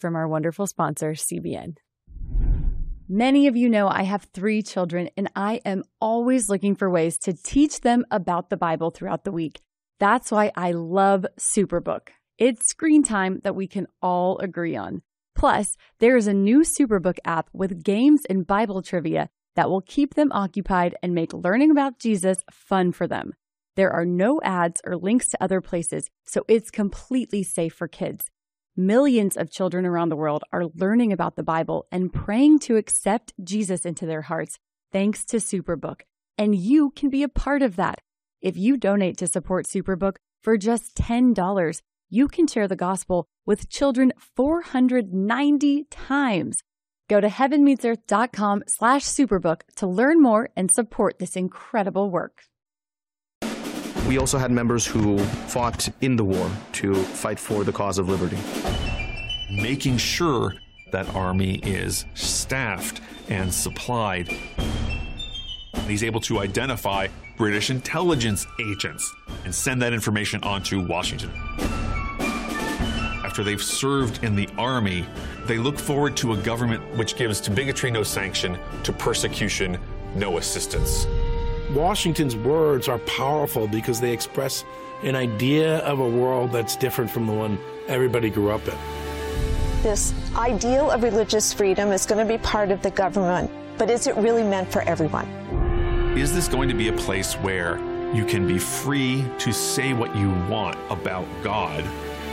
from our wonderful sponsor, CBN. Many of you know I have 3 children, and I am always looking for ways to teach them about the Bible throughout the week. That's why I love Superbook. It's screen time that we can all agree on. Plus, there is a new Superbook app with games and Bible trivia that will keep them occupied and make learning about Jesus fun for them. There are no ads or links to other places, so it's completely safe for kids. Millions of children around the world are learning about the Bible and praying to accept Jesus into their hearts thanks to Superbook. And you can be a part of that. If you donate to support Superbook for just $10, you can share the gospel with children 490 times. Go to heavenmeetsearth.com/superbook to learn more and support this incredible work. We also had members who fought in the war to fight for the cause of liberty. Making sure that army is staffed and supplied. He's able to identify British intelligence agents and send that information on to Washington. After they've served in the army, they look forward to a government which gives to bigotry no sanction, to persecution no assistance. Washington's words are powerful because they express an idea of a world that's different from the one everybody grew up in. This ideal of religious freedom is going to be part of the government, but is it really meant for everyone? Is this going to be a place where you can be free to say what you want about God?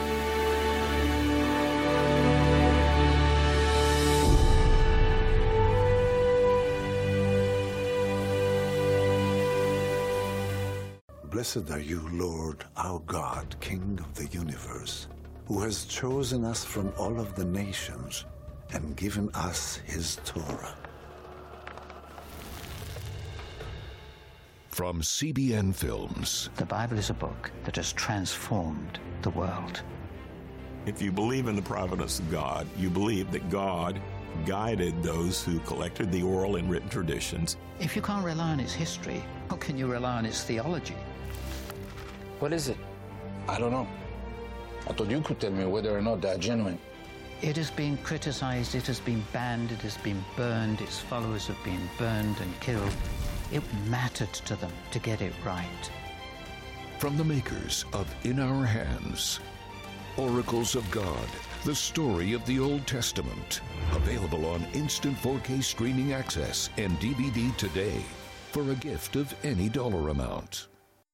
Blessed are you, Lord, our God, King of the universe, who has chosen us from all of the nations and given us his Torah. From CBN Films. The Bible is a book that has transformed the world. If you believe in the providence of God, you believe that God guided those who collected the oral and written traditions. If you can't rely on its history, how can you rely on its theology? What is it? I don't know. I thought you could tell me whether or not they're genuine. It has been criticized, it has been banned, it has been burned, its followers have been burned and killed. It mattered to them to get it right. From the makers of In Our Hands, Oracles of God, the story of the Old Testament. Available on instant 4K streaming access and DVD today for a gift of any dollar amount.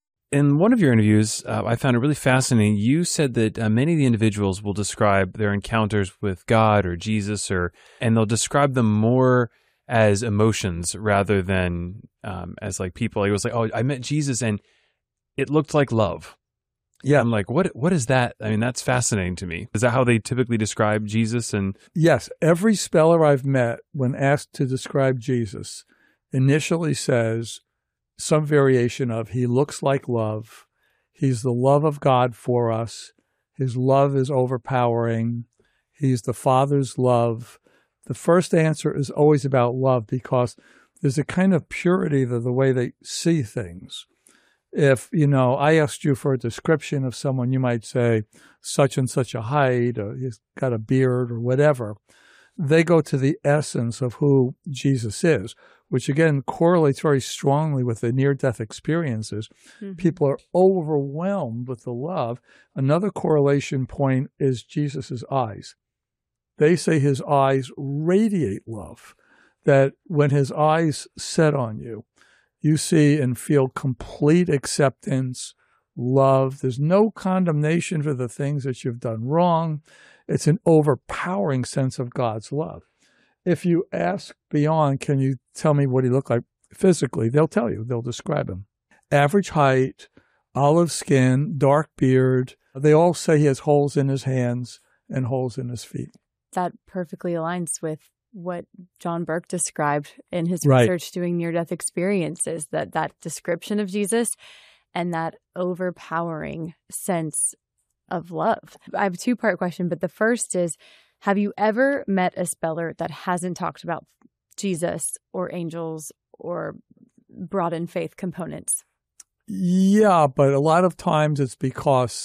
In one of your interviews, I found it really fascinating. You said that many of the individuals will describe their encounters with God or Jesus, and they'll describe them more as emotions rather than as like people. It was like, oh, I met Jesus and it looked like love. Yeah. I'm like, what is that? I mean, that's fascinating to me. Is that how they typically describe Jesus? And yes, every speller I've met, when asked to describe Jesus, initially says some variation of, he looks like love. He's the love of God for us. His love is overpowering. He's the Father's love. The first answer is always about love because there's a kind of purity to the way they see things. If, I asked you for a description of someone, you might say such and such a height, or he's got a beard or whatever. They go to the essence of who Jesus is, which again correlates very strongly with the near-death experiences. Mm-hmm. People are overwhelmed with the love. Another correlation point is Jesus's eyes. They say his eyes radiate love, that when his eyes set on you, you see and feel complete acceptance, love. There's no condemnation for the things that you've done wrong. It's an overpowering sense of God's love. If you ask beyond, can you tell me what he looked like physically? They'll tell you. They'll describe him. Average height, olive skin, dark beard. They all say he has holes in his hands and holes in his feet. That perfectly aligns with what John Burke described in his research doing near-death experiences, that description of Jesus and that overpowering sense of love. I have a two-part question, but the first is, have you ever met a speller that hasn't talked about Jesus or angels or brought in faith components? Yeah, but a lot of times it's because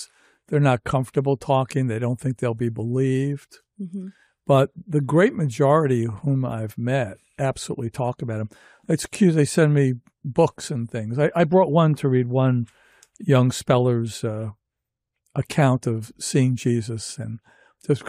They're not comfortable talking. They don't think they'll be believed. Mm-hmm. But the great majority whom I've met absolutely talk about him. They send me books and things. I brought one to read, one young speller's account of seeing Jesus. And there's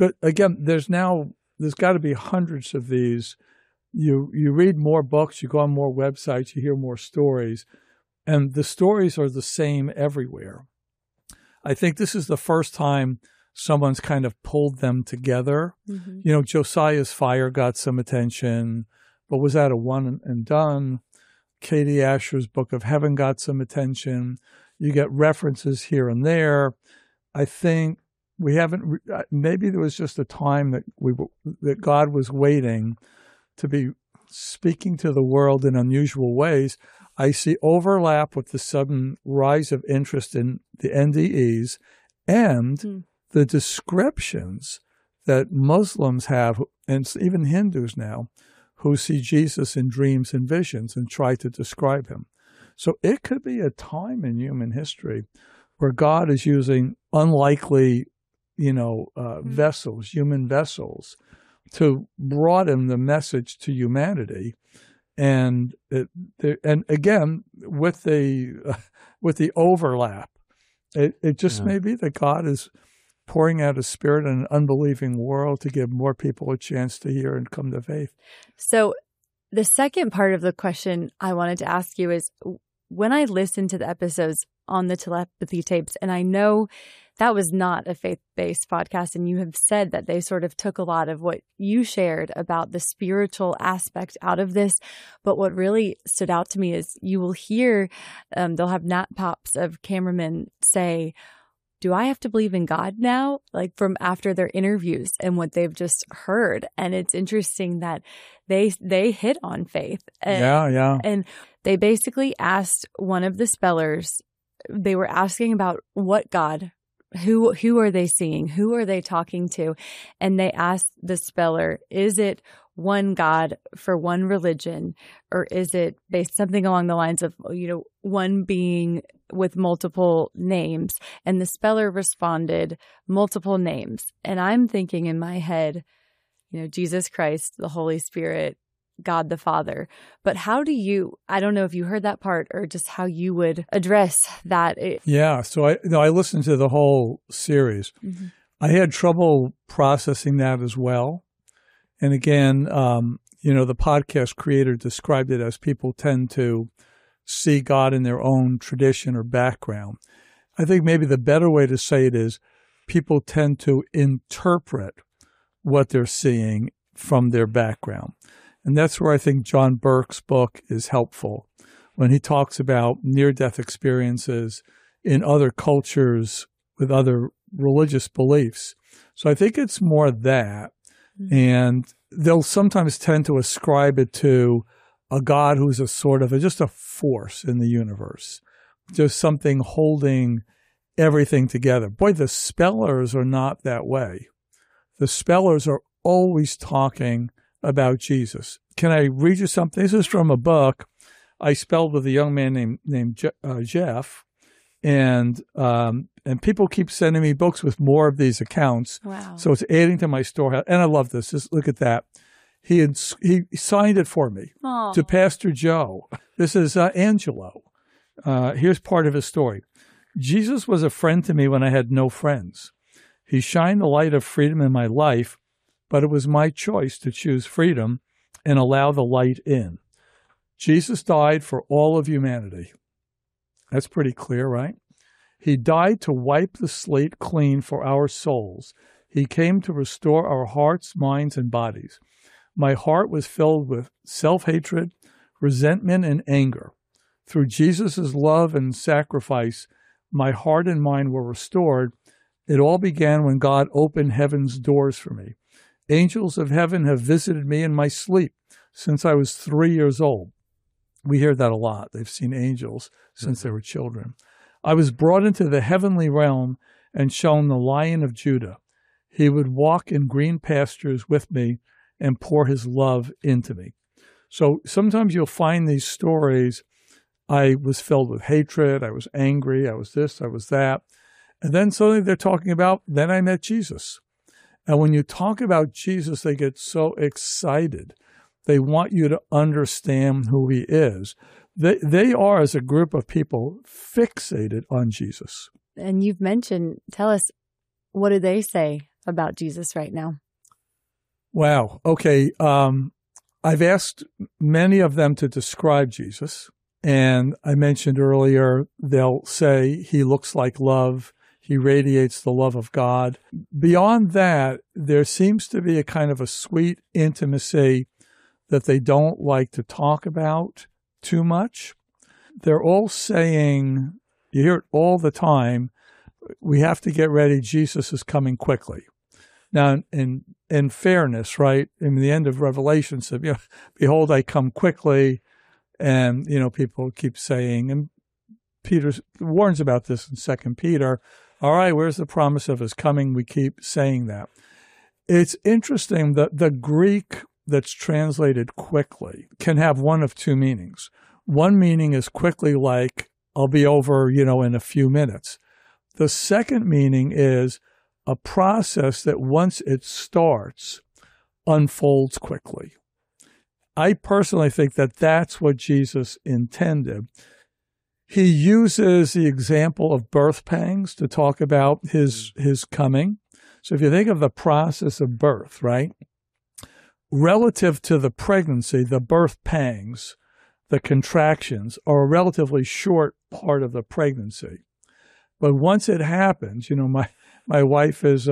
got to be hundreds of these. You read more books, you go on more websites, you hear more stories, and the stories are the same everywhere. I think this is the first time someone's kind of pulled them together. Mm-hmm. Josiah's fire got some attention, but was that a one and done? Katie Asher's Book of Heaven got some attention. You get references here and there. I think we haven't. Maybe there was just a time that God was waiting to be speaking to the world in unusual ways. I see overlap with the sudden rise of interest in the NDEs and the descriptions that Muslims have, and even Hindus now, who see Jesus in dreams and visions and try to describe him. So it could be a time in human history where God is using unlikely, vessels, human vessels, to broaden the message to humanity. And again, with the overlap, it just may be that God is pouring out His Spirit in an unbelieving world to give more people a chance to hear and come to faith. So the second part of the question I wanted to ask you is, when I listened to the episodes on the telepathy tapes, and I know that was not a faith-based podcast, and you have said that they sort of took a lot of what you shared about the spiritual aspect out of this. But what really stood out to me is you will hear, they'll have nat pops of cameramen say, do I have to believe in God now? Like from after their interviews and what they've just heard. And it's interesting that they hit on faith. And they basically asked one of the spellers, they were asking about what God, who are they seeing? Who are they talking to? And they asked the speller, is it one God for one religion, or is it based something along the lines of, one being with multiple names? And the speller responded, multiple names. And I'm thinking in my head, Jesus Christ, the Holy Spirit, God the Father. But I don't know if you heard that part or just how you would address that. Yeah. So I listened to the whole series. Mm-hmm. I had trouble processing that as well. And again, the podcast creator described it as people tend to see God in their own tradition or background. I think maybe the better way to say it is people tend to interpret what they're seeing from their background. And that's where I think John Burke's book is helpful when he talks about near-death experiences in other cultures with other religious beliefs. So I think it's more that. Mm-hmm. And they'll sometimes tend to ascribe it to a God who's a sort of just a force in the universe, just something holding everything together. Boy, the spellers are not that way. The spellers are always talking about Jesus. Can I read you something? This is from a book I spelled with a young man named Jeff, and people keep sending me books with more of these accounts. Wow! So it's adding to my storehouse, and I love this. Just look at that. He signed it for me to Pastor Joe. This is Angelo. Here's part of his story. Jesus was a friend to me when I had no friends. He shined the light of freedom in my life, but it was my choice to choose freedom and allow the light in. Jesus died for all of humanity. That's pretty clear, right? He died to wipe the slate clean for our souls. He came to restore our hearts, minds, and bodies. My heart was filled with self-hatred, resentment, and anger. Through Jesus' love and sacrifice, my heart and mind were restored. It all began when God opened heaven's doors for me. Angels of heaven have visited me in my sleep since I was 3 years old. We hear that a lot. They've seen angels since they were children. I was brought into the heavenly realm and shown the Lion of Judah. He would walk in green pastures with me and pour his love into me. So sometimes you'll find these stories. I was filled with hatred. I was angry. I was this. I was that. And then suddenly they're talking about, then I met Jesus. And when you talk about Jesus, they get so excited. They want you to understand who he is. They are, as a group of people, fixated on Jesus. And you've mentioned, tell us, what do they say about Jesus right now? Wow. Okay. I've asked many of them to describe Jesus. And I mentioned earlier, they'll say he looks like love. He radiates the love of God. Beyond that, there seems to be a kind of a sweet intimacy that they don't like to talk about too much. They're all saying, you hear it all the time, we have to get ready, Jesus is coming quickly. Now, in fairness, right, in the end of Revelation said, behold, I come quickly, and, people keep saying, and Peter warns about this in 2 Peter, all right, where's the promise of his coming? We keep saying that. It's interesting that the Greek that's translated quickly can have one of two meanings. One meaning is quickly like, I'll be over, in a few minutes. The second meaning is a process that once it starts, unfolds quickly. I personally think that that's what Jesus intended. He uses the example of birth pangs to talk about his coming. So if you think of the process of birth, right? Relative to the pregnancy, the birth pangs, the contractions are a relatively short part of the pregnancy. But once it happens, my wife was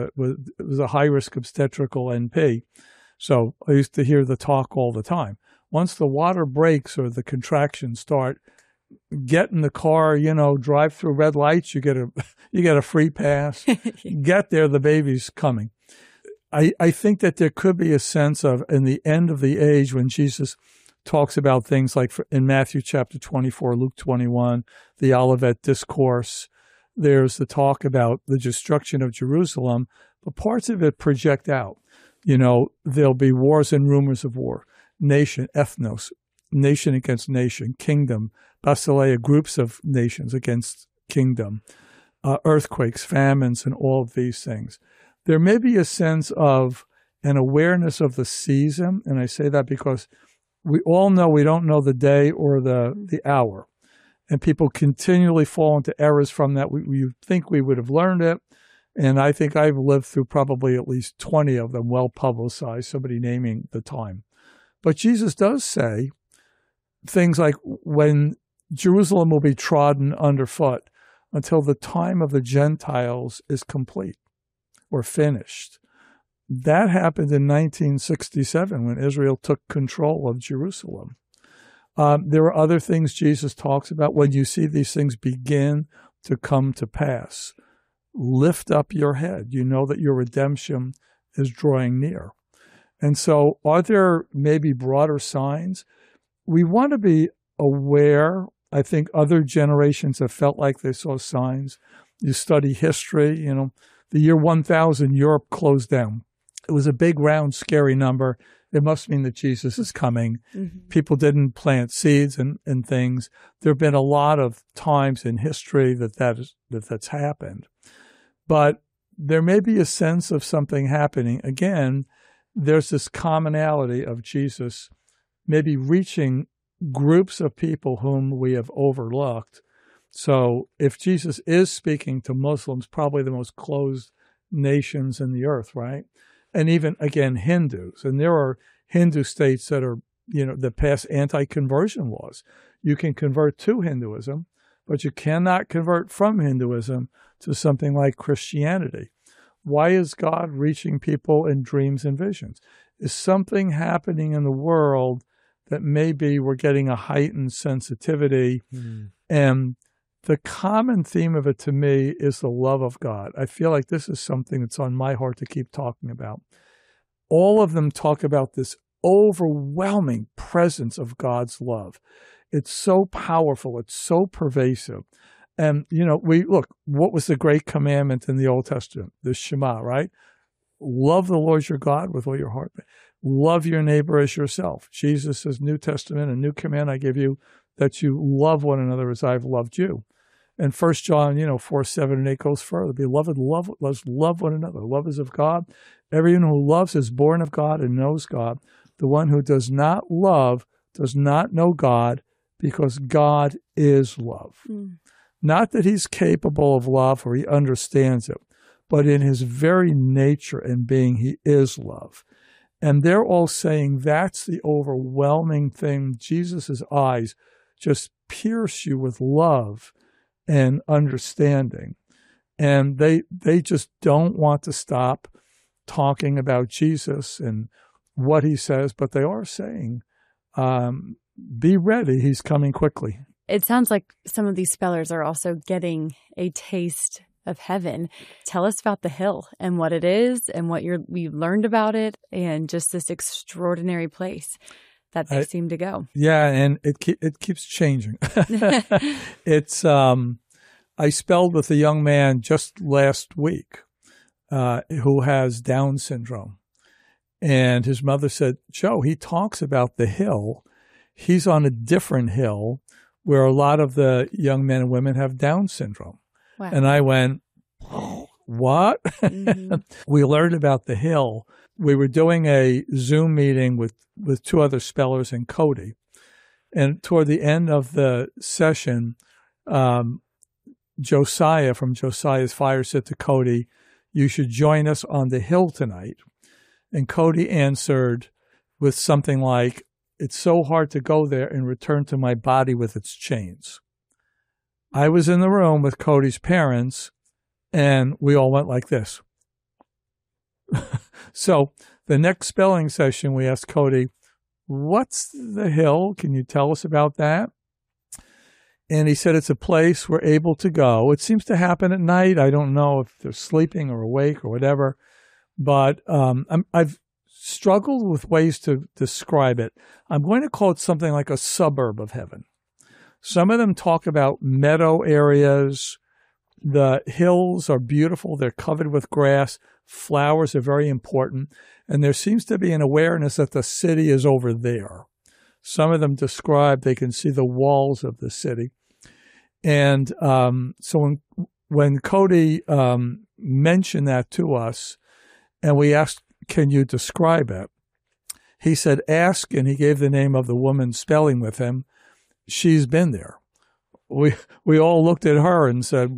a high-risk obstetrical NP, so I used to hear the talk all the time. Once the water breaks or the contractions start, get in the car, drive through red lights, you get a free pass. Get there, the baby's coming. I think that there could be a sense of, in the end of the age, when Jesus talks about things like in Matthew chapter 24, Luke 21, the Olivet Discourse, there's the talk about the destruction of Jerusalem, but parts of it project out. There'll be wars and rumors of war, nation, ethnos, nation against nation, kingdom, basileia, groups of nations against kingdom, earthquakes, famines, and all of these things. There may be a sense of an awareness of the season, and I say that because we all know we don't know the day or the hour, and people continually fall into errors from that. We think we would have learned it, and I think I've lived through probably at least 20 of them, well-publicized, somebody naming the time. But Jesus does say things like, when Jerusalem will be trodden underfoot until the time of the Gentiles is complete or finished. That happened in 1967 when Israel took control of Jerusalem. There are other things Jesus talks about. When you see these things begin to come to pass, lift up your head. You know that your redemption is drawing near. And so are there maybe broader signs? We want to be aware. I think other generations have felt like they saw signs. You study history, the year 1000, Europe closed down. It was a big, round, scary number. It must mean that Jesus is coming. Mm-hmm. People didn't plant seeds and things. There have been a lot of times in history that's happened. But there may be a sense of something happening. Again, there's this commonality of Jesus maybe reaching groups of people whom we have overlooked. So if Jesus is speaking to Muslims, probably the most closed nations in the earth, right? And even, again, Hindus. And there are Hindu states that are, that pass anti-conversion laws. You can convert to Hinduism, but you cannot convert from Hinduism to something like Christianity. Why is God reaching people in dreams and visions? Is something happening in the world that maybe we're getting a heightened sensitivity? And the common theme of it to me is the love of God. I feel like this is something that's on my heart to keep talking about. All of them talk about this overwhelming presence of God's love. It's so powerful. It's so pervasive. And, what was the great commandment in the Old Testament? The Shema, right? Love the Lord your God with all your heart. Love your neighbor as yourself. Jesus says, New Testament, a new command I give you, that you love one another as I've loved you. And 1 John, 4, 7, and 8 goes further. Beloved, let's love one another. Love is of God. Everyone who loves is born of God and knows God. The one who does not love does not know God, because God is love. Not that he's capable of love or he understands it, but in his very nature and being, he is love. And they're all saying that's the overwhelming thing. Jesus' eyes just pierce you with love and understanding. And they just don't want to stop talking about Jesus and what he says, but they are saying, be ready, he's coming quickly. It sounds like some of these spellers are also getting a taste of heaven. Tell us about the hill and what it is and what we've learned about it and just this extraordinary place that they seem to go. Yeah, and it keeps changing. It's I spelled with a young man just last week who has Down syndrome. And his mother said, Joe, he talks about the hill. He's on a different hill where a lot of the young men and women have Down syndrome. Wow. And I went, what? Mm-hmm. We learned about the hill. We were doing a Zoom meeting with two other spellers and Cody. And toward the end of the session, Josiah from Josiah's Fire said to Cody, you should join us on the hill tonight. And Cody answered with something like, it's so hard to go there and return to my body with its chains. I was in the room with Cody's parents, and we all went like this. So the next spelling session, we asked Cody, what's the hill? Can you tell us about that? And he said it's a place we're able to go. It seems to happen at night. I don't know if they're sleeping or awake or whatever. But I've struggled with ways to describe it. I'm going to call it something like a suburb of heaven. Some of them talk about meadow areas. The hills are beautiful. They're covered with grass. Flowers are very important. And there seems to be an awareness that the city is over there. Some of them describe they can see the walls of the city. And so when Cody mentioned that to us, and we asked, can you describe it? He said, ask, and he gave the name of the woman spelling with him. She's been there. We all looked at her and said,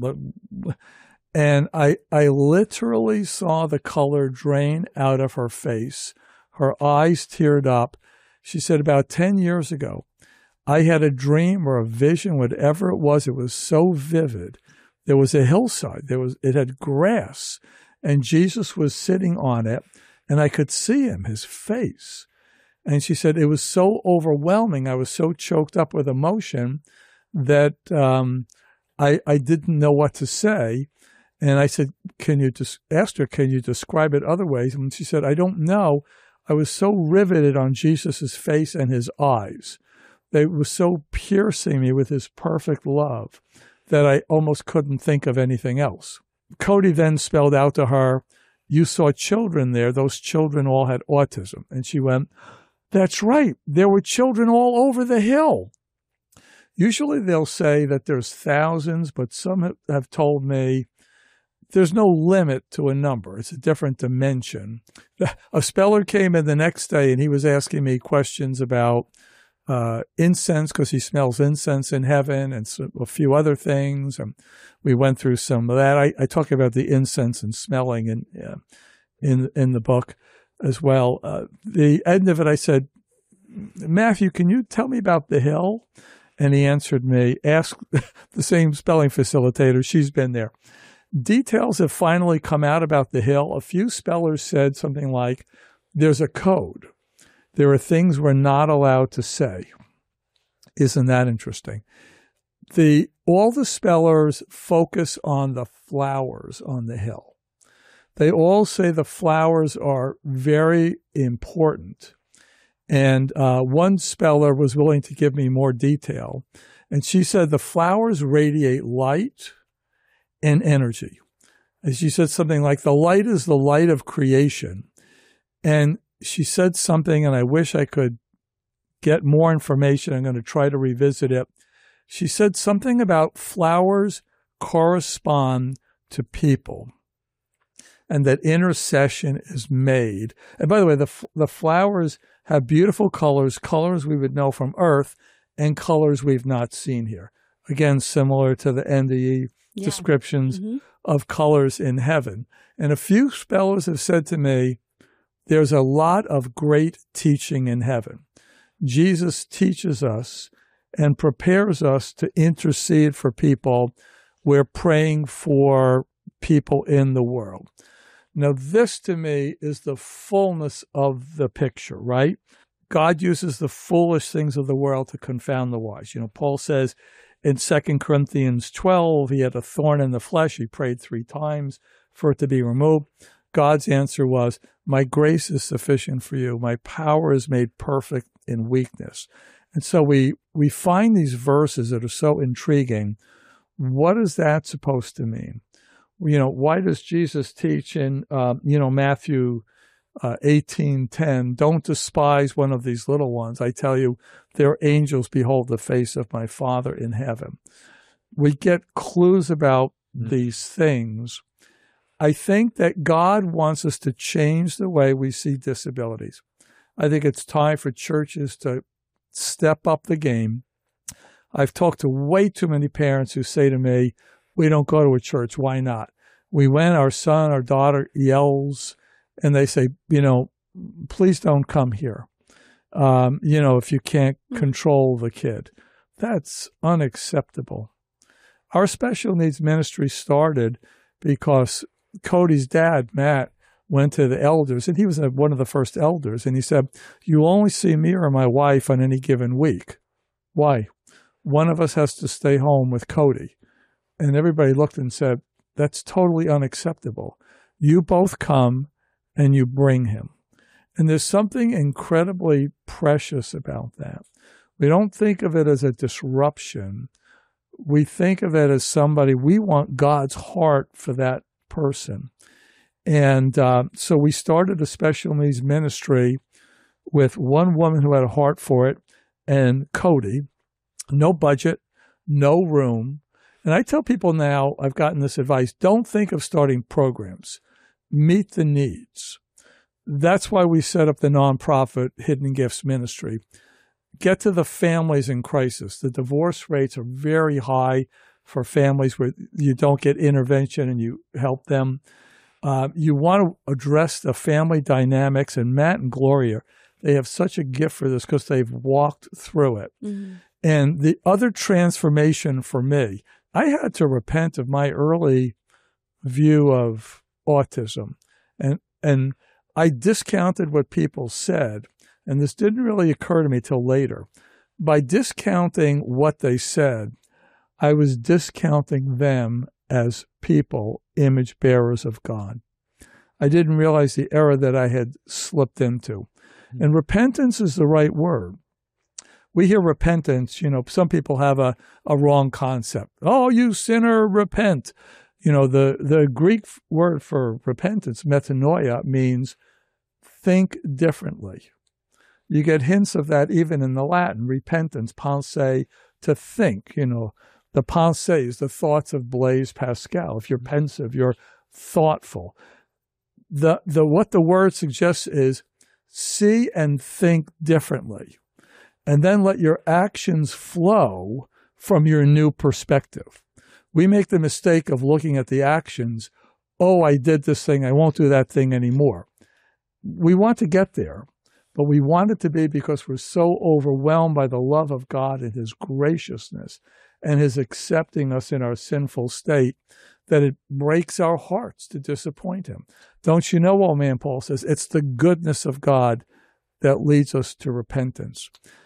and I literally saw the color drain out of her face. Her eyes teared up. She said, about 10 years ago, I had a dream or a vision, whatever it was so vivid. There was a hillside. It had grass. And Jesus was sitting on it, and I could see him, his face. And she said, it was so overwhelming. I was so choked up with emotion that I didn't know what to say. And I said, asked her, can you describe it other ways? And she said, I don't know. I was so riveted on Jesus's face and his eyes. They were so piercing me with his perfect love that I almost couldn't think of anything else. Cody then spelled out to her, you saw children there. Those children all had autism. And she went, that's right. There were children all over the hill. Usually they'll say that there's thousands, but some have told me there's no limit to a number. It's a different dimension. A speller came in the next day, and he was asking me questions about incense, because he smells incense in heaven, and a few other things. And we went through some of that. I talk about the incense and smelling in the book as well. The end of it, I said, Matthew, can you tell me about the hill? And he answered me, ask the same spelling facilitator. She's been there. Details have finally come out about the hill. A few spellers said something like, there's a code. There are things we're not allowed to say. Isn't that interesting? All the spellers focus on the flowers on the hill. They all say the flowers are very important. And one speller was willing to give me more detail. And she said the flowers radiate light and energy. And she said something like, the light is the light of creation. And she said something, and I wish I could get more information. I'm going to try to revisit it. She said something about flowers correspond to people, and that intercession is made. And by the way, the flowers have beautiful colors, colors we would know from Earth, and colors we've not seen here. Again, similar to the NDE descriptions of colors in heaven. And a few spellers have said to me, there's a lot of great teaching in heaven. Jesus teaches us and prepares us to intercede for people. We're praying for people in the world. Now, this to me is the fullness of the picture, right? God uses the foolish things of the world to confound the wise. Paul says in 2 Corinthians 12, he had a thorn in the flesh. He prayed 3 times for it to be removed. God's answer was, my grace is sufficient for you. My power is made perfect in weakness. And so we find these verses that are so intriguing. What is that supposed to mean? Why does Jesus teach in, Matthew 18:10, don't despise one of these little ones. I tell you, their angels behold the face of my Father in heaven. We get clues about these things. I think that God wants us to change the way we see disabilities. I think it's time for churches to step up the game. I've talked to way too many parents who say to me, we don't go to a church. Why not? We went, our son, our daughter yells, and they say, please don't come here, if you can't control the kid. That's unacceptable. Our special needs ministry started because Cody's dad, Matt, went to the elders, and he was one of the first elders, and he said, you only see me or my wife on any given week. Why? One of us has to stay home with Cody. And everybody looked and said, that's totally unacceptable. You both come and you bring him. And there's something incredibly precious about that. We don't think of it as a disruption. We think of it as somebody, we want God's heart for that person. And so we started a special needs ministry with one woman who had a heart for it and Cody. No budget, no room. And I tell people now, I've gotten this advice, don't think of starting programs. Meet the needs. That's why we set up the nonprofit Hidden Gifts Ministry. Get to the families in crisis. The divorce rates are very high for families where you don't get intervention and you help them. You want to address the family dynamics, and Matt and Gloria, they have such a gift for this because they've walked through it. Mm-hmm. And the other transformation for me, I had to repent of my early view of autism. And I discounted what people said, and this didn't really occur to me till later. By discounting what they said, I was discounting them as people, image bearers of God. I didn't realize the error that I had slipped into. And repentance is the right word. We hear repentance, some people have a wrong concept. Oh, you sinner, repent. The Greek word for repentance, metanoia, means think differently. You get hints of that even in the Latin, repentance, pensée, to think. The pensée is the thoughts of Blaise Pascal. If you're pensive, you're thoughtful. What the word suggests is see and think differently, and then let your actions flow from your new perspective. We make the mistake of looking at the actions. Oh, I did this thing. I won't do that thing anymore. We want to get there, but we want it to be because we're so overwhelmed by the love of God and his graciousness and his accepting us in our sinful state that it breaks our hearts to disappoint him. Don't you know, old man Paul says, it's the goodness of God that leads us to repentance.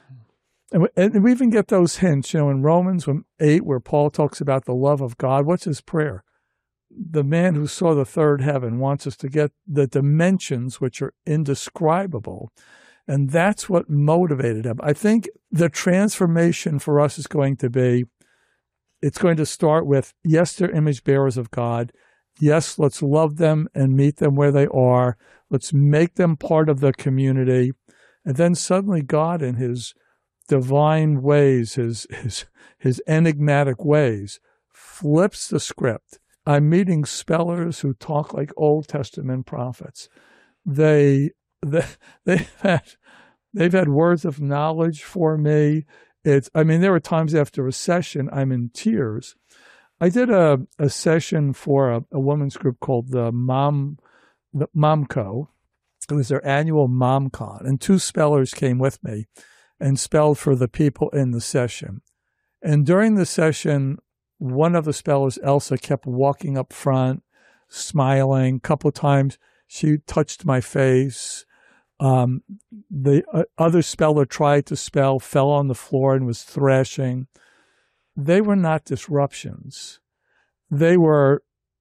And we even get those hints, in Romans 8, where Paul talks about the love of God. What's his prayer? The man who saw the third heaven wants us to get the dimensions which are indescribable. And that's what motivated him. I think the transformation for us is going to be, it's going to start with, yes, they're image bearers of God. Yes, let's love them and meet them where they are. Let's make them part of the community. And then suddenly God in his divine ways, his enigmatic ways, flips the script. I'm meeting spellers who talk like Old Testament prophets. They've had words of knowledge for me. There were times after a session, I'm in tears. I did a session for a women's group called the MomCo. It was their annual MomCon, and 2 spellers came with me and spelled for the people in the session. And during the session, one of the spellers, Elsa, kept walking up front, smiling. A couple of times, she touched my face. The other speller tried to spell, fell on the floor and was thrashing. They were not disruptions. They were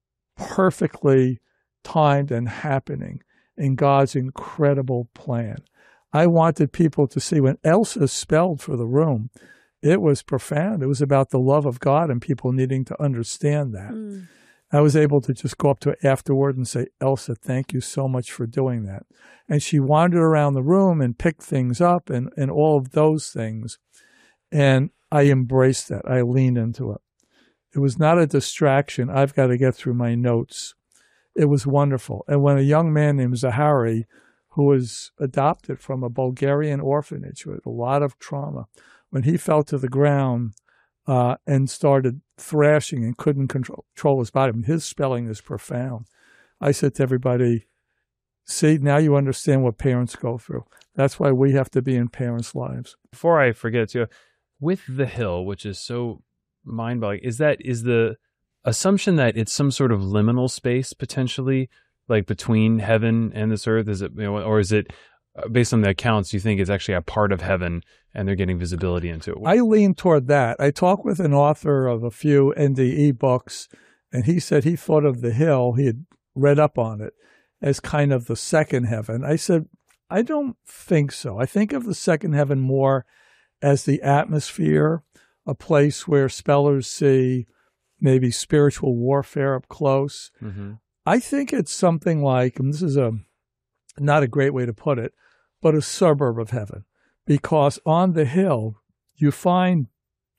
perfectly timed and happening in God's incredible plan. I wanted people to see when Elsa spelled for the room, it was profound. It was about the love of God and people needing to understand that. I was able to just go up to her afterward and say, Elsa, thank you so much for doing that. And she wandered around the room and picked things up and all of those things. And I embraced that. I leaned into it. It was not a distraction. I've got to get through my notes. It was wonderful. And when a young man named Zahari, who was adopted from a Bulgarian orphanage with a lot of trauma, when he fell to the ground and started thrashing and couldn't control his body, his spelling is profound. I said to everybody, see, now you understand what parents go through. That's why we have to be in parents' lives. Before I forget too, with the hill, which is so mind-boggling, is the assumption that it's some sort of liminal space potentially, like between heaven and this earth? Is it, or is it based on the accounts, you think it's actually a part of heaven and they're getting visibility into it? I lean toward that. I talked with an author of a few NDE books, and he said he thought of the hill, he had read up on it, as kind of the second heaven. I said, I don't think so. I think of the second heaven more as the atmosphere, a place where spellers see maybe spiritual warfare up close. Mm-hmm. I think it's something like, and this is not a great way to put it, but a suburb of heaven. Because on the hill, you find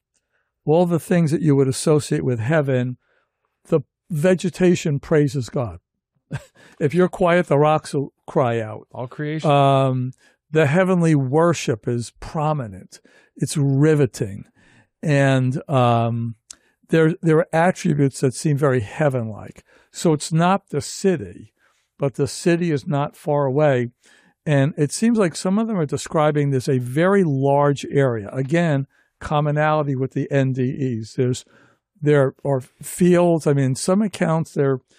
all the things that you would associate with heaven. The vegetation praises God. If you're quiet, the rocks will cry out. All creation. The heavenly worship is prominent. It's riveting. And there are attributes that seem very heaven-like. So it's not the city, but the city is not far away. And it seems like some of them are describing this a very large area. Again, commonality with the NDEs. There are fields. I mean, in some accounts,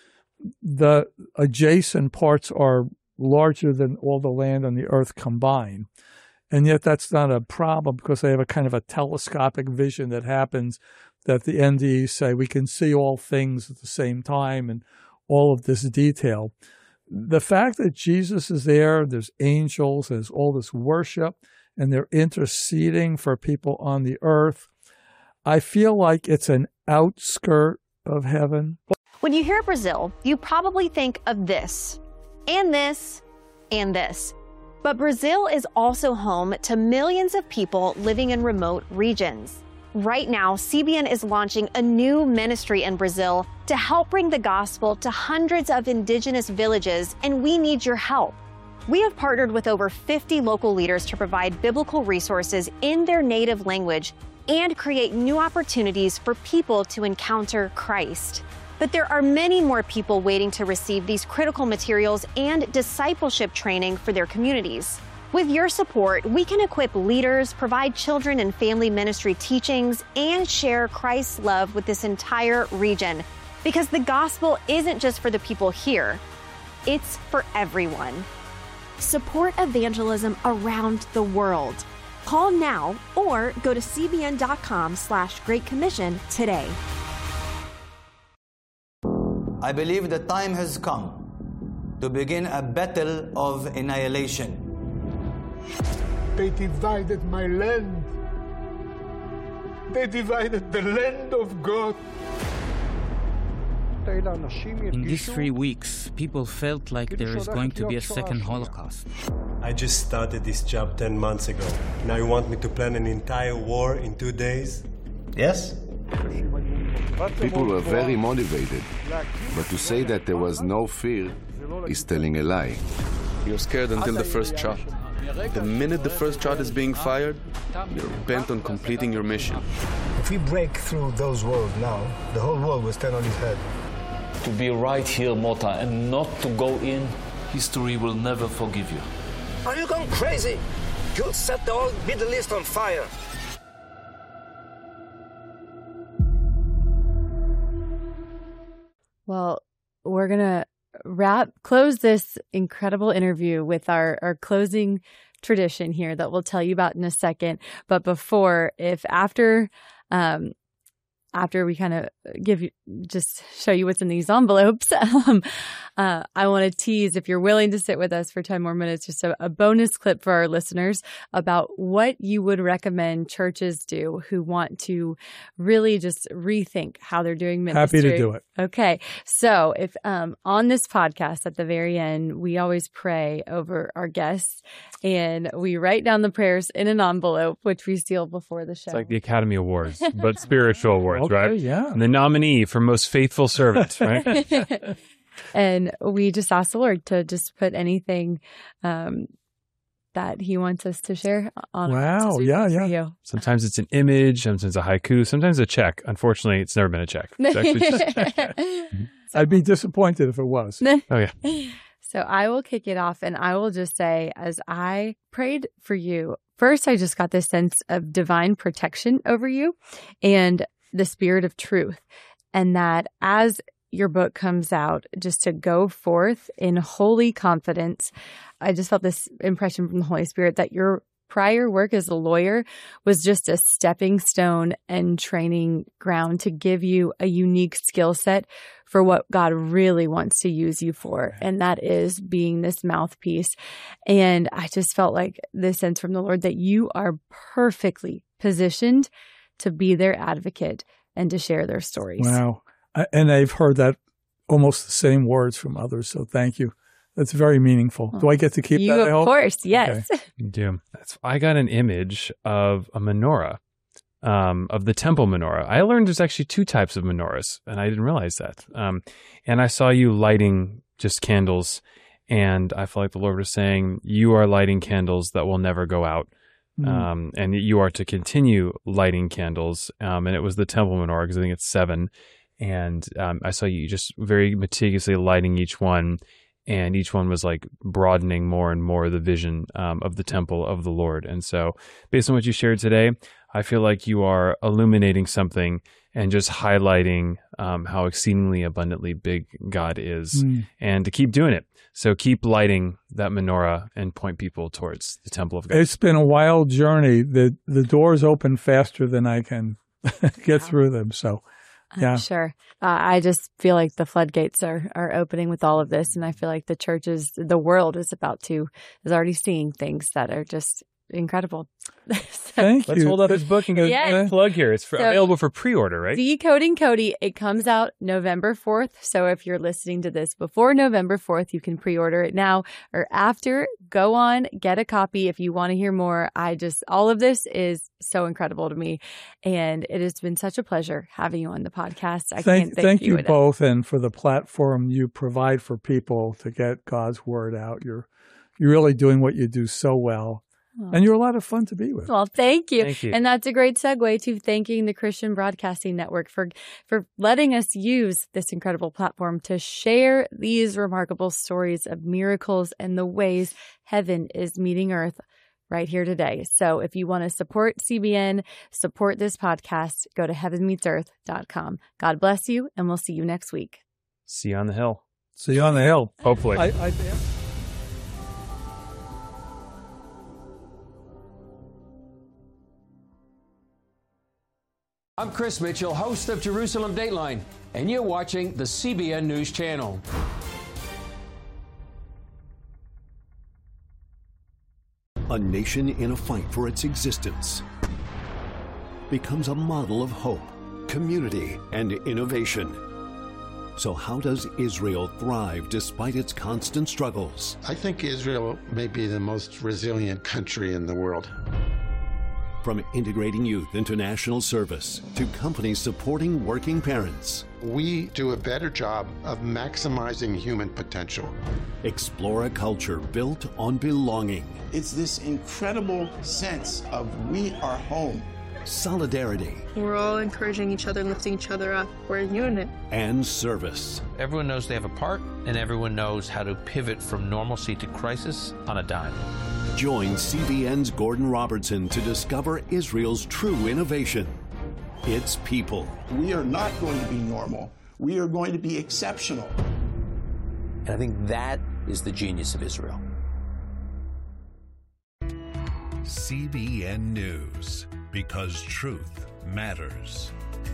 the adjacent parts are larger than all the land on the earth combined. And yet that's not a problem because they have a kind of a telescopic vision that happens that the NDEs say we can see all things at the same time and all of this detail. The fact that Jesus is there's angels, there's all this worship, and they're interceding for people on the earth, I feel like it's an outskirt of heaven. When you hear Brazil, you probably think of this, and this, and this. But Brazil is also home to millions of people living in remote regions. Right now, CBN is launching a new ministry in Brazil to help bring the gospel to hundreds of indigenous villages, and we need your help. We have partnered with over 50 local leaders to provide biblical resources in their native language and create new opportunities for people to encounter Christ. But there are many more people waiting to receive these critical materials and discipleship training for their communities. With your support, we can equip leaders, provide children and family ministry teachings, and share Christ's love with this entire region. Because the gospel isn't just for the people here, it's for everyone. Support evangelism around the world. Call now or go to cbn.com/Great Commission today. I believe the time has come to begin a battle of annihilation. They divided my land. They divided the land of God. In these 3 weeks, people felt like there is going to be a second Holocaust. I just started this job 10 months ago. Now you want me to plan an entire war in 2 days? Yes? People were very motivated, but to say that there was no fear is telling a lie. You're scared until the first shot. The minute the first shot is being fired, you're bent on completing your mission. If we break through those walls now, the whole world will stand on its head. To be right here, Mota, and not to go in, history will never forgive you. Are you going crazy? You'll set the whole Middle East on fire. Well, we're going to close this incredible interview with our closing tradition here that we'll tell you about in a second. But before, after we kind of just show you what's in these envelopes, I want to tease, if you're willing to sit with us for 10 more minutes, just a bonus clip for our listeners about what you would recommend churches do who want to really just rethink how they're doing ministry. Happy to do it. Okay. So if on this podcast at the very end, we always pray over our guests and we write down the prayers in an envelope, which we seal before the show. It's like the Academy Awards, but spiritual awards, Okay, right? yeah. And the nominee for most faithful servant, right? And we just ask the Lord to just put anything that He wants us to share on. Wow, yeah. Sometimes it's an image, sometimes a haiku, sometimes a check. Unfortunately, it's never been a check. It's actually just I'd be disappointed if it was. Oh, yeah. So I will kick it off and I will just say, as I prayed for you, first, I just got this sense of divine protection over you and the spirit of truth. And that as your book comes out, just to go forth in holy confidence. I just felt this impression from the Holy Spirit that your prior work as a lawyer was just a stepping stone and training ground to give you a unique skill set for what God really wants to use you for. And that is being this mouthpiece. And I just felt like this sense from the Lord that you are perfectly positioned to be their advocate and to share their stories. Wow. And I've heard that almost the same words from others. So thank you. That's very meaningful. Do I get to keep that? Of course, yes. Okay. You do. I got an image of a menorah, of the temple menorah. I learned there's actually two types of menorahs, and I didn't realize that. And I saw you lighting just candles, and I felt like the Lord was saying, you are lighting candles that will never go out. And you are to continue lighting candles. And it was the temple menorah, because I think it's 7. And I saw you just very meticulously lighting each one. And each one was like broadening more and more the vision of the temple of the Lord. And so based on what you shared today, I feel like you are illuminating something and just highlighting how exceedingly abundantly big God is, and to keep doing it. So keep lighting that menorah and point people towards the temple of God. It's been a wild journey. The doors open faster than I can get through them. So, yeah. I'm sure. I just feel like the floodgates are opening with all of this. And I feel like the world is already seeing things that are just incredible. Thank you. Let's hold up his book and get a plug here. It's available for pre-order, right? Decoding Cody. It comes out November 4th. So if you're listening to this before November 4th, you can pre-order it now or after. Go on, get a copy if you want to hear more. All of this is so incredible to me. And it has been such a pleasure having you on the podcast. I can't thank you enough. Both, and for the platform you provide for people to get God's word out. You're really doing what you do so well. And you're a lot of fun to be with. Well, thank you. Thank you. And that's a great segue to thanking the Christian Broadcasting Network for letting us use this incredible platform to share these remarkable stories of miracles and the ways heaven is meeting earth right here today. So if you want to support CBN, support this podcast, go to heavenmeetsearth.com. God bless you, and we'll see you next week. See you on the hill. See you on the hill. Hopefully. I'm Chris Mitchell, host of Jerusalem Dateline, and you're watching the CBN News Channel. A nation in a fight for its existence becomes a model of hope, community, and innovation. So how does Israel thrive despite its constant struggles? I think Israel may be the most resilient country in the world. From integrating youth into national service to companies supporting working parents. We do a better job of maximizing human potential. Explore a culture built on belonging. It's this incredible sense of we are home. Solidarity. We're all encouraging each other, lifting each other up. We're a unit. And service. Everyone knows they have a part, and everyone knows how to pivot from normalcy to crisis on a dime. Join CBN's Gordon Robertson to discover Israel's true innovation. Its people. We are not going to be normal. We are going to be exceptional. And I think that is the genius of Israel. CBN News, because truth matters.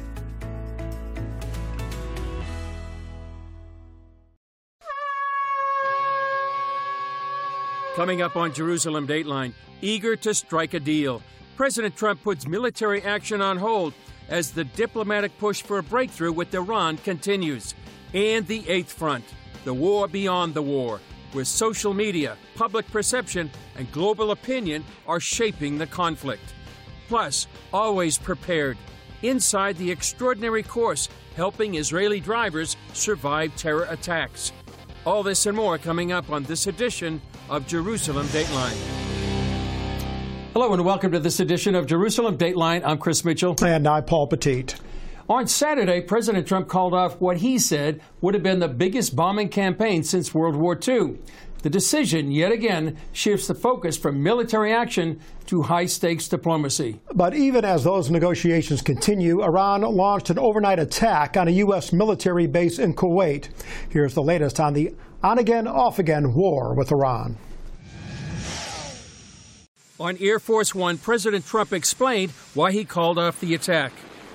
Coming up on Jerusalem Dateline, eager to strike a deal. President Trump puts military action on hold as the diplomatic push for a breakthrough with Iran continues. And the Eighth Front, the war beyond the war, where social media, public perception, and global opinion are shaping the conflict. Plus, always prepared, inside the extraordinary course helping Israeli drivers survive terror attacks. All this and more coming up on this edition of Jerusalem Dateline. Hello and welcome to this edition of Jerusalem Dateline. I'm Chris Mitchell. And I'm Paul Petit. On Saturday, President Trump called off what he said would have been the biggest bombing campaign since World War II. The decision, yet again, shifts the focus from military action to high-stakes diplomacy. But even as those negotiations continue, Iran launched an overnight attack on a U.S. military base in Kuwait. Here's the latest on the on-again, off-again war with Iran. On Air Force One, President Trump explained why he called off the attack.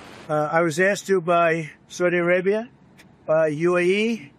I was asked to by Saudi Arabia, by UAE,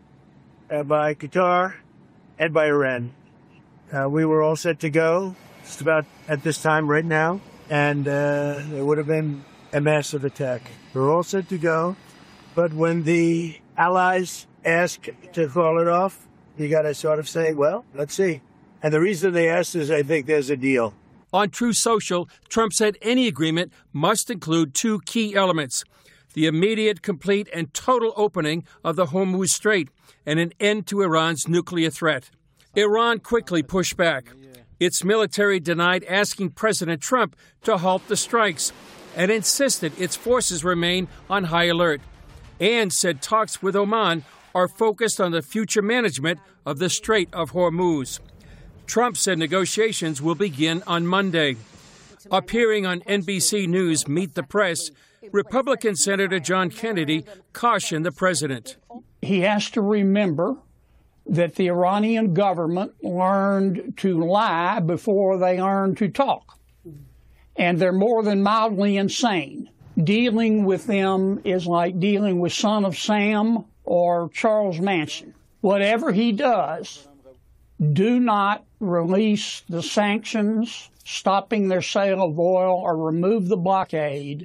by Qatar, and by Iran. We were all set to go just about at this time right now, and there would have been a massive attack. We were all set to go, but when the allies asked to call it off, you got to sort of say, well, let's see. And the reason they asked is I think there's a deal. On Truth Social, Trump said any agreement must include two key elements: the immediate, complete, and total opening of the Hormuz Strait and an end to Iran's nuclear threat. Iran quickly pushed back. Its military denied asking President Trump to halt the strikes and insisted its forces remain on high alert, and said talks with Oman are focused on the future management of the Strait of Hormuz. Trump said negotiations will begin on Monday. Appearing on NBC News' Meet the Press, Republican Senator John Kennedy cautioned the president. He has to remember that the Iranian government learned to lie before they learned to talk. And they're more than mildly insane. Dealing with them is like dealing with Son of Sam or Charles Manson. Whatever he does, do not release the sanctions, stopping their sale of oil, or remove the blockade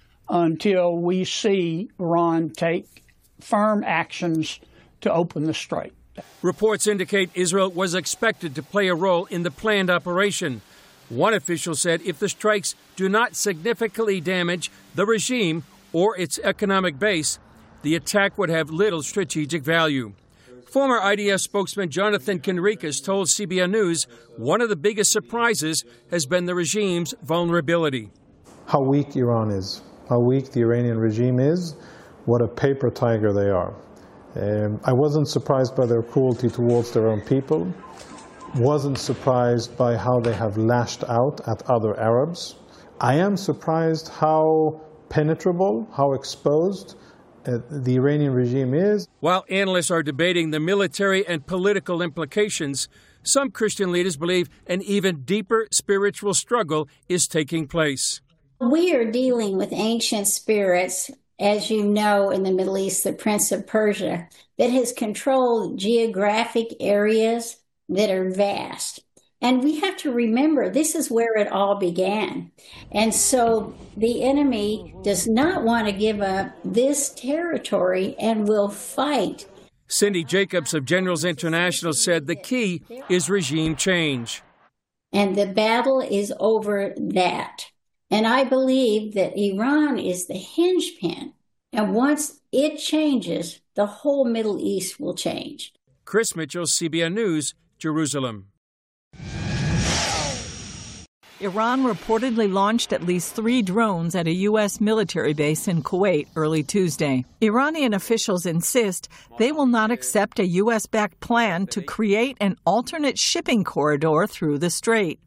until we see Iran take firm actions to open the strait. Reports indicate Israel was expected to play a role in the planned operation. One official said if the strikes do not significantly damage the regime or its economic base, the attack would have little strategic value. Former IDF spokesman Jonathan Conricus told CBN News one of the biggest surprises has been the regime's vulnerability. How weak Iran is, how weak the Iranian regime is, what a paper tiger they are. I wasn't surprised by their cruelty towards their own people, wasn't surprised by how they have lashed out at other Arabs. I am surprised how penetrable, how exposed the Iranian regime is. While analysts are debating the military and political implications, some Christian leaders believe an even deeper spiritual struggle is taking place. We are dealing with ancient spirits, as you know, in the Middle East, the Prince of Persia, that has controlled geographic areas that are vast. And we have to remember, this is where it all began. And so the enemy does not want to give up this territory and will fight. Cindy Jacobs of Generals International said the key is regime change. And the battle is over that. And I believe that Iran is the hinge pin. And once it changes, the whole Middle East will change. Chris Mitchell, CBN News, Jerusalem. Iran reportedly launched at least 3 drones at a U.S. military base in Kuwait early Tuesday. Iranian officials insist they will not accept a U.S.-backed plan to create an alternate shipping corridor through the strait.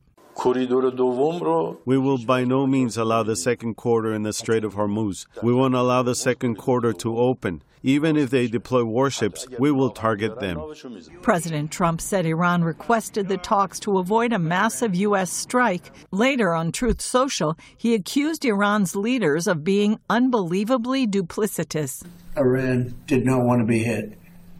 We will by no means allow the second corridor in the Strait of Hormuz. We won't allow the second corridor to open. Even if they deploy warships, we will target them. President Trump said Iran requested the talks to avoid a massive U.S. strike. Later on Truth Social, he accused Iran's leaders of being unbelievably duplicitous. Iran did not want to be hit.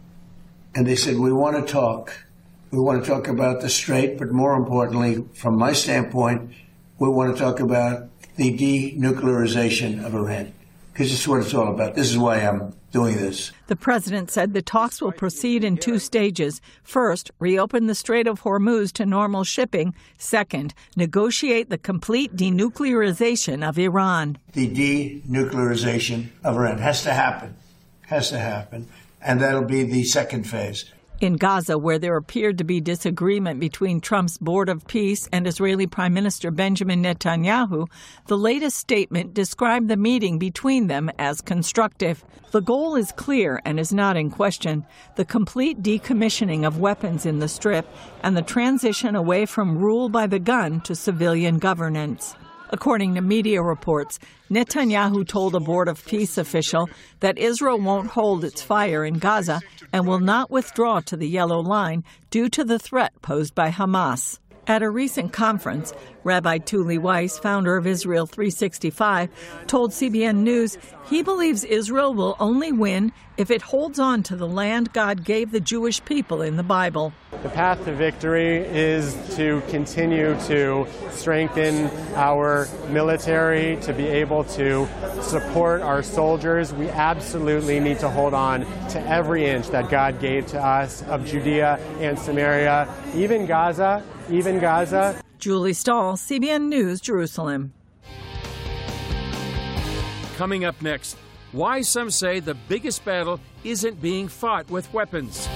And they said, we want to talk. We want to talk about the strait, but more importantly, from my standpoint, we want to talk about the denuclearization of Iran, because it's what it's all about. This is why I'm doing this. The president said the talks will proceed in 2 stages. First, reopen the Strait of Hormuz to normal shipping. Second, negotiate the complete denuclearization of Iran. The denuclearization of Iran has to happen. Has to happen. And that'll be the second phase. In Gaza, where there appeared to be disagreement between Trump's Board of Peace and Israeli Prime Minister Benjamin Netanyahu, the latest statement described the meeting between them as constructive. The goal is clear and is not in question: the complete decommissioning of weapons in the Strip and the transition away from rule by the gun to civilian governance. According to media reports, Netanyahu told a Board of Peace official that Israel won't hold its fire in Gaza and will not withdraw to the Yellow Line due to the threat posed by Hamas. At a recent conference, Rabbi Tuli Weiss, founder of Israel 365, told CBN News he believes Israel will only win if it holds on to the land God gave the Jewish people in the Bible. The path to victory is to continue to strengthen our military, to be able to support our soldiers. We absolutely need to hold on to every inch that God gave to us of Judea and Samaria, even Gaza. Julie Stahl, CBN News, Jerusalem. Coming up next, why some say the biggest battle isn't being fought with weapons.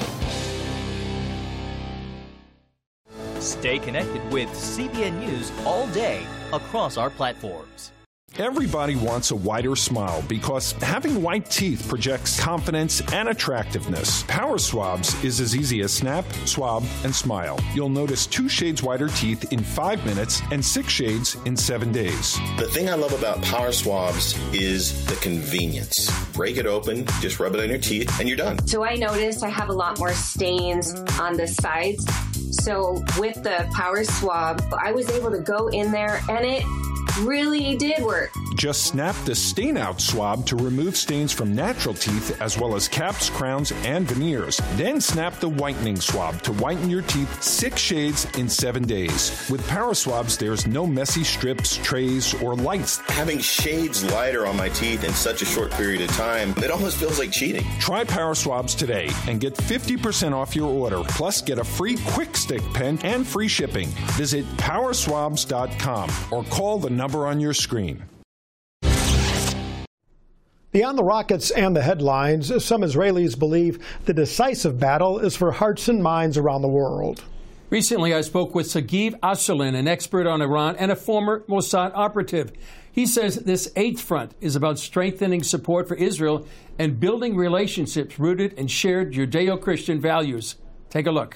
Stay connected with CBN News all day across our platforms. Everybody wants a whiter smile because having white teeth projects confidence and attractiveness. Power Swabs is as easy as snap, swab, and smile. You'll notice 2 shades whiter teeth in 5 minutes and 6 shades in 7 days. The thing I love about Power Swabs is the convenience. Break it open, just rub it on your teeth, and you're done. So I noticed I have a lot more stains on the sides. So with the Power Swab, I was able to go in there and it really did work. Just snap the stain out swab to remove stains from natural teeth as well as caps, crowns, and veneers. Then snap the whitening swab to whiten your teeth 6 shades in 7 days. With Power Swabs, there's no messy strips, trays, or lights. Having shades lighter on my teeth in such a short period of time, it almost feels like cheating. Try Power Swabs today and get 50% off your order. Plus, get a free Quick Stick pen and free shipping. Visit powerswabs.com or call the number on your screen. Beyond the rockets and the headlines, some Israelis believe the decisive battle is for hearts and minds around the world. Recently, I spoke with Sagiv Asselin, an expert on Iran and a former Mossad operative. He says this 8th front is about strengthening support for Israel and building relationships rooted in shared Judeo-Christian values. Take a look.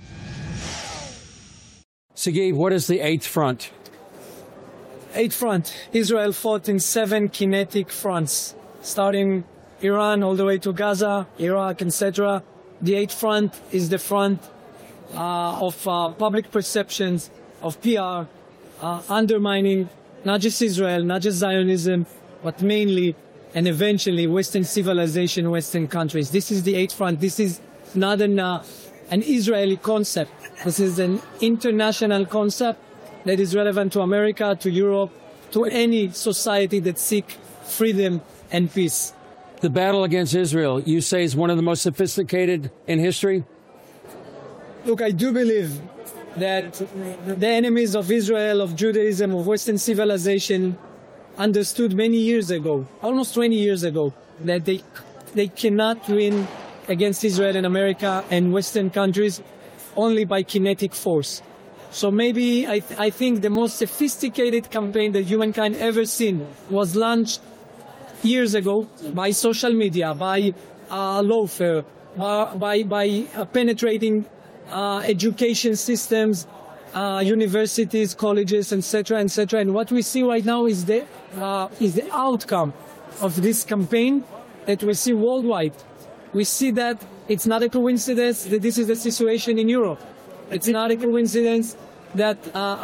Sagiv, what is the 8th front? 8th front. Israel fought in 7 kinetic fronts, starting Iran all the way to Gaza, Iraq, etc. The 8th front is the front of public perceptions, of PR, undermining not just Israel, not just Zionism, but mainly and eventually Western civilization, Western countries. This is the 8th front. This is not an Israeli concept. This is an international concept that is relevant to America, to Europe, to any society that seeks freedom and peace. The battle against Israel, you say, is one of the most sophisticated in history? Look, I do believe that the enemies of Israel, of Judaism, of Western civilization understood many years ago, almost 20 years ago, that they cannot win against Israel and America and Western countries only by kinetic force. So maybe I think the most sophisticated campaign that humankind ever seen was launched years ago by social media, by lawfare, by penetrating education systems, universities, colleges, etc., etc. And what we see right now is the outcome of this campaign that we see worldwide. We see that it's not a coincidence that this is the situation in Europe. It's not a coincidence that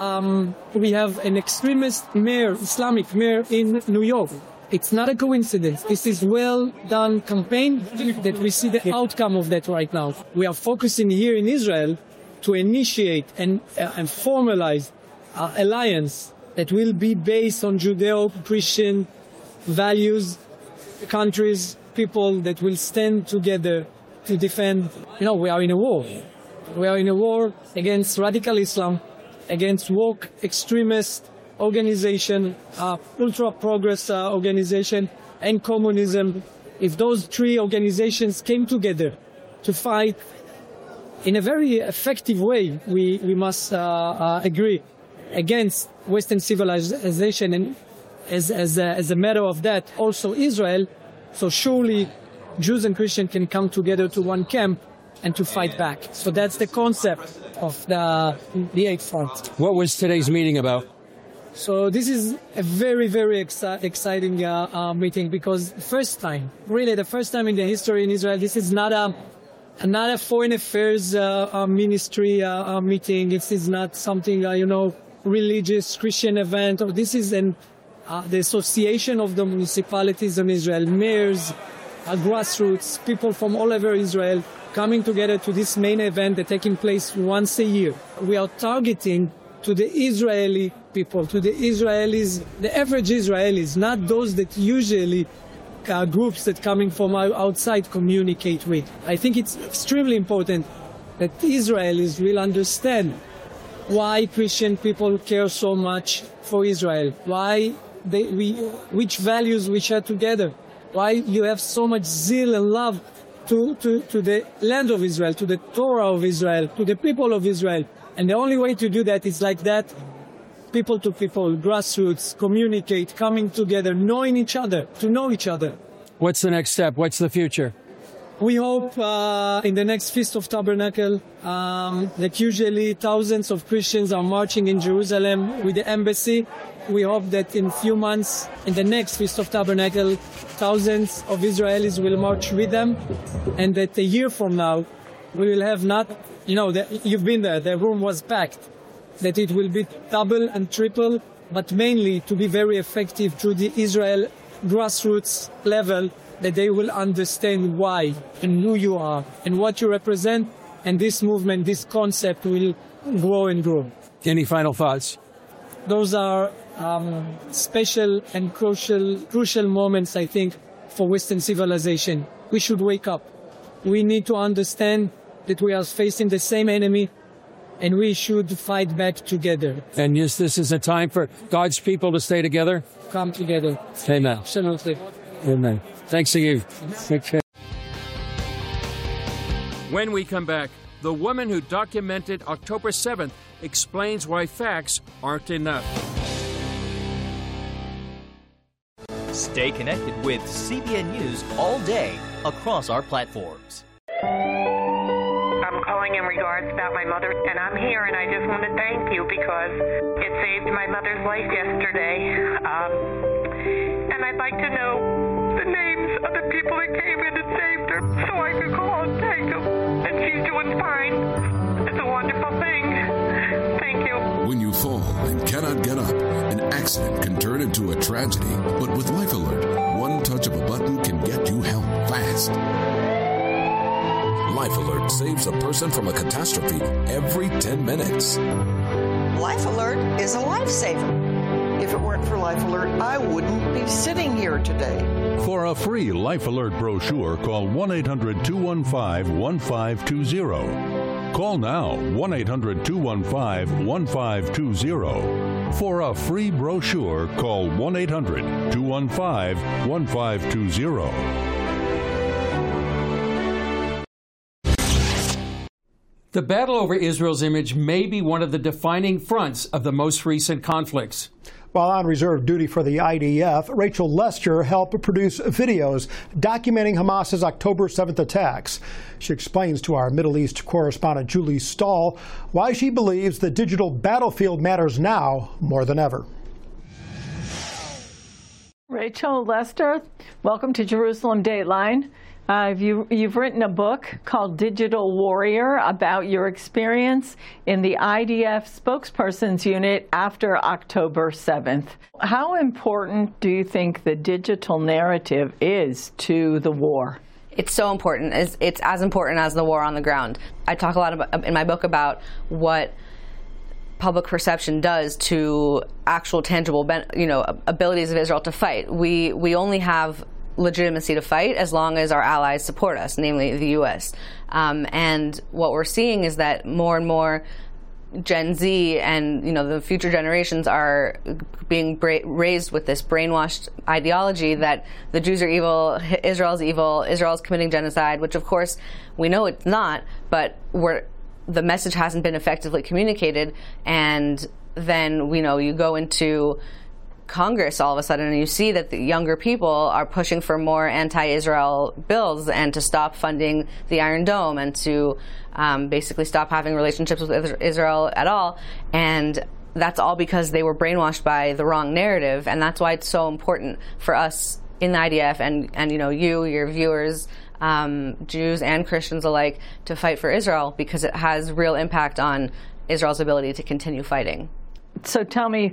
we have an extremist mayor, Islamic mayor in New York. It's not a coincidence. This is well-done campaign that we see the outcome of that right now. We are focusing here in Israel to initiate and formalize alliance that will be based on Judeo-Christian values, countries, people that will stand together to defend. We are in a war. We are in a war against radical Islam, against woke extremist organization, ultra-progress organization, and communism. If those three organizations came together to fight in a very effective way, we must agree, against Western civilization, and as a matter of that, also Israel. So surely Jews and Christians can come together to one camp and to fight back. So that's the concept of the Eighth Front. What was today's meeting about? So this is a very, very exciting meeting, because the first time in the history in Israel, this is not a foreign affairs ministry meeting. This is not something, religious Christian event. This is the Association of the Municipalities in Israel, mayors, grassroots, people from all over Israel coming together to this main event that's taking place once a year. We are targeting to the Israeli people, to the Israelis, the average Israelis, not those that usually groups that coming from outside communicate with. I think it's extremely important that Israelis will understand why Christian people care so much for Israel, which values we share together, why you have so much zeal and love to the land of Israel, to the Torah of Israel, to the people of Israel. And the only way to do that is like that, people to people, grassroots, communicate, coming together, knowing each other, to know each other. What's the next step? What's the future? We hope in the next Feast of Tabernacle that usually thousands of Christians are marching in Jerusalem with the embassy. We hope that in a few months, in the next Feast of Tabernacle, thousands of Israelis will march with them, and that a year from now, we will have you've been there, the room was packed, that it will be double and triple, but mainly to be very effective through the Israel grassroots level, that they will understand why and who you are and what you represent, and this movement, this concept will grow and grow. Any final thoughts? Those are special and crucial moments, I think, for Western civilization. We should wake up. We need to understand that we are facing the same enemy, and we should fight back together. And yes, this is a time for God's people to stay together? Come together. Amen. Absolutely. Amen. Thanks to you. Okay. When we come back, the woman who documented October 7th explains why facts aren't enough. Stay connected with CBN News all day across our platforms. I'm calling in regards about my mother, and I'm here, and I just want to thank you because it saved my mother's life yesterday. And I'd like to know the names of the people that came in and saved her so I could call and thank them. And she's doing fine. It's a wonderful thing. Thank you. When you fall and cannot get up, an accident can turn into a tragedy. But with Life Alert, one touch of a button can get you help fast. Life Alert saves a person from a catastrophe every 10 minutes. Life Alert is a lifesaver. If it weren't for Life Alert, I wouldn't be sitting here today. For a free Life Alert brochure, call 1-800-215-1520. Call now 1-800-215-1520. For a free brochure, call 1-800-215-1520. The battle over Israel's image may be one of the defining fronts of the most recent conflicts. While on reserve duty for the IDF, Rachel Lester helped produce videos documenting Hamas's October 7th attacks. She explains to our Middle East correspondent Julie Stahl why she believes the digital battlefield matters now more than ever. Rachel Lester, welcome to Jerusalem Dateline. You've written a book called Digital Warrior about your experience in the IDF spokesperson's unit after October 7th. How important do you think the digital narrative is to the war? It's so important. It's as important as the war on the ground. I talk a lot in my book about what public perception does to actual tangible, abilities of Israel to fight. We only have legitimacy to fight as long as our allies support us, namely the U.S. And what we're seeing is that more and more Gen Z and the future generations are being raised with this brainwashed ideology that the Jews are evil, Israel's committing genocide, which of course we know it's not, but the message hasn't been effectively communicated. And then you go into Congress all of a sudden and you see that the younger people are pushing for more anti-Israel bills and to stop funding the Iron Dome and to basically stop having relationships with Israel at all. And that's all because they were brainwashed by the wrong narrative. And that's why it's so important for us in the IDF and your viewers, Jews and Christians alike, to fight for Israel, because it has real impact on Israel's ability to continue fighting. So tell me,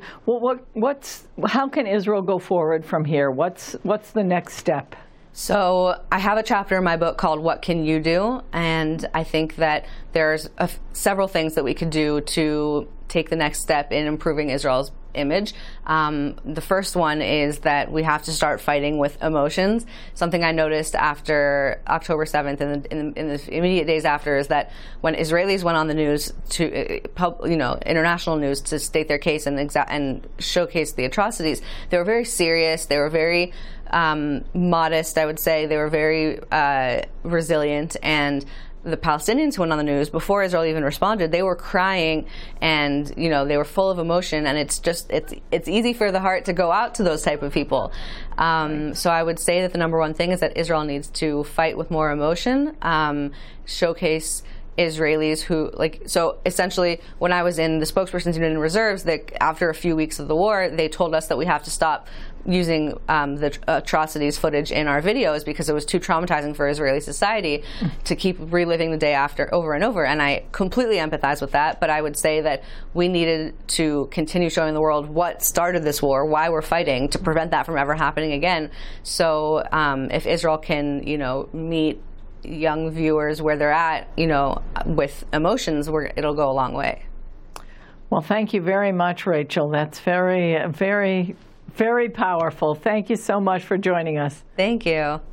how can Israel go forward from here? What's the next step? So I have a chapter in my book called What Can You Do? And I think that there's several things that we could do to take the next step in improving Israel's image. The first one is that we have to start fighting with emotions. Something I noticed after October 7th and in the immediate days after is that when Israelis went on the news to, international news to state their case and showcase the atrocities, they were very serious. They were very modest, I would say. They were very resilient. And the Palestinians who went on the news before Israel even responded, they were crying and they were full of emotion, and it's easy for the heart to go out to those type of people. So I would say that the number one thing is that Israel needs to fight with more emotion, showcase Israelis so essentially when I was in the spokesperson's unit in reserves, that after a few weeks of the war, they told us that we have to stop using the atrocities footage in our videos because it was too traumatizing for Israeli society to keep reliving the day after over and over. And I completely empathize with that, but I would say that we needed to continue showing the world what started this war, why we're fighting, to prevent that from ever happening again. So if Israel can, meet young viewers where they're at, with emotions, it'll go a long way. Well, thank you very much, Rachel. That's very, very, very powerful. Thank you so much for joining us. Thank you.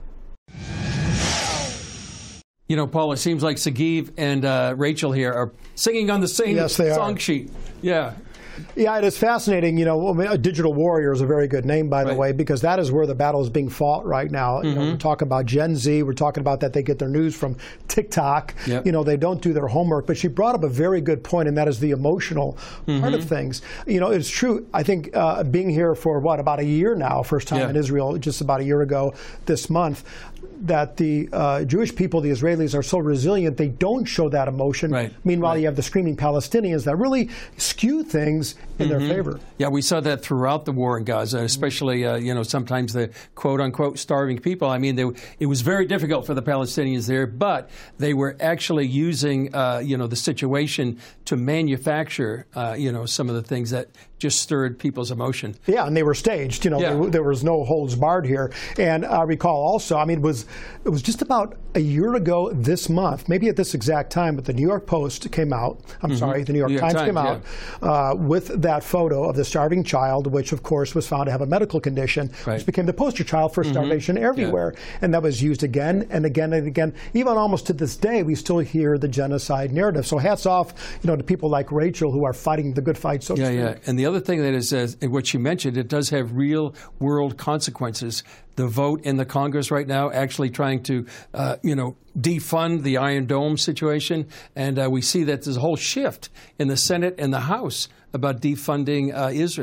Paul, it seems like Sagiv and Rachel here are singing on the same song sheet. Yeah. Yeah, it is fascinating. A digital warrior is a very good name, by the way, because that is where the battle is being fought right now. We're talking about Gen Z. We're talking about that they get their news from TikTok. Yep. They don't do their homework. But she brought up a very good point, and that is the emotional part of things. It's true. I think being here for, about a year now, first time in Israel, just about a year ago this month, that the Jewish people, the Israelis, are so resilient, they don't show that emotion. Right. Meanwhile, you have the screaming Palestinians that really skew things in their favor. Yeah, we saw that throughout the war in Gaza, especially, sometimes the quote-unquote starving people. I mean, it was very difficult for the Palestinians there, but they were actually using, the situation to manufacture, some of the things that just stirred people's emotion. Yeah, and they were staged. There was no holds barred here. And I recall also, it was just about a year ago this month, maybe at this exact time, but the New York Post came out, the New York Times came out with that photo of the starving child, which of course was found to have a medical condition, which became the poster child for starvation everywhere. And that was used again and again and again. Even almost to this day, we still hear the genocide narrative. So hats off, to people like Rachel who are fighting the good fight. So And the other thing that is, what you mentioned, it does have real world consequences. The vote in the Congress right now actually trying to, defund the Iron Dome situation. And we see that there's a whole shift in the Senate and the House about defunding Israel.